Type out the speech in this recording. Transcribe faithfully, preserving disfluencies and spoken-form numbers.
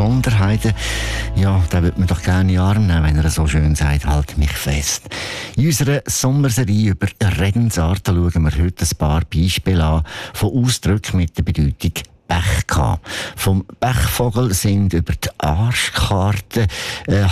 Besonderheiten. Ja, da würde man doch gerne in die Arme nehmen, wenn er so schön sagt, halt mich fest. In unserer Sommerserie über Redensarten schauen wir heute ein paar Beispiele an von Ausdrücken mit der Bedeutung Pech gehabt. Vom Pechvogel sind über die Arschkarte äh,